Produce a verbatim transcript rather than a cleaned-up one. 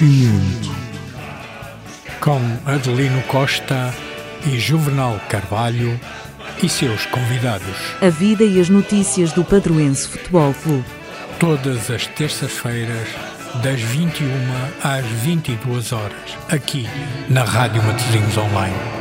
Mundo. Com Adelino Costa e Juvenal Carvalho e seus convidados. A vida e as notícias do Padroense Futebol Clube. Todas as terças-feiras, das vinte e uma às vinte e duas horas, aqui na Rádio Matosinhos Online.